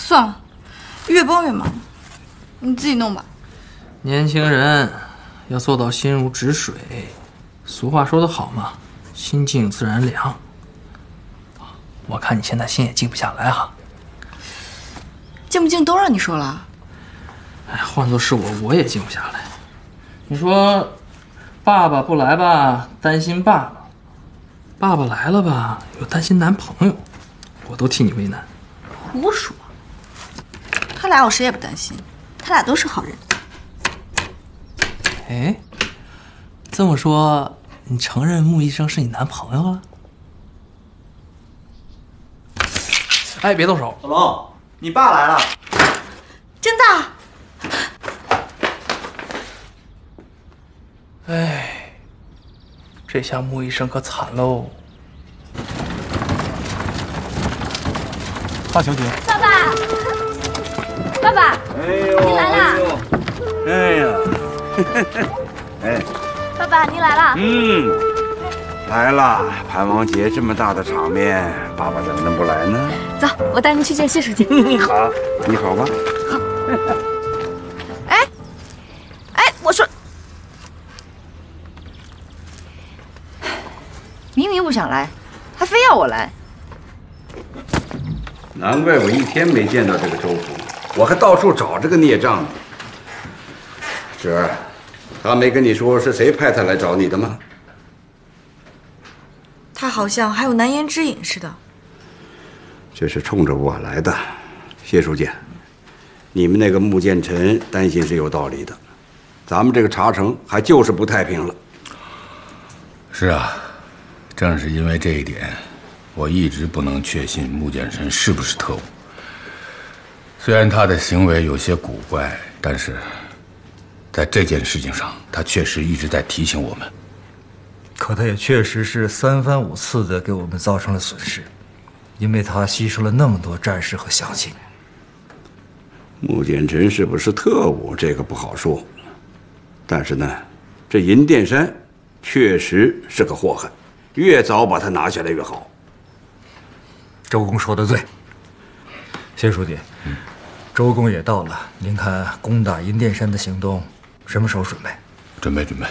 算了，越帮越忙，你自己弄吧。 年轻人要做到心如止水，俗话说得好嘛，心静自然凉。我看你现在心也静不下来哈。 静不静都让你说了。 哎，换做是我也静不下来。你说，爸爸不来吧，担心爸爸；爸爸来了吧，又担心男朋友，我都替你为难。 胡说，他俩我谁也不担心，他俩都是好人。 哎，这么说，你承认穆医生是你男朋友了？哎，别动手！ 小龙，你爸来了。 真的？ 哎，这下穆医生可惨喽！ 大小姐， 爸爸，爸爸， 哎呦， 您来啦！ 哎呀，哎， 爸爸，您来啦！ 来了！盘王节这么大的场面，爸爸怎么能不来呢？ 走，我带您去见谢书记。 好，你好吧？ 哎，我说，明明不想来，还非要我来。 难怪我一天没见到这个周总，我还到处找这个孽障呢。侄儿，他没跟你说是谁派他来找你的吗？ 他好像还有难言之隐似的。 这是冲着我来的，谢书记，你们那个穆建臣担心是有道理的，咱们这个茶城还就是不太平了。 是啊，正是因为这一点，我一直不能确信穆建臣是不是特务。虽然他的行为有些古怪，但是在这件事情上，他确实一直在提醒我们。 可他也确实是三番五次的给我们造成了损失，因为他牺牲了那么多战士和乡亲。 穆建臣是不是特务，这个不好说。但是呢，这银殿山确实是个祸害，越早把他拿下来越好。 周公说的对，谢书记，周公也到了，您看攻打银殿山的行动什么时候准备？ 准备。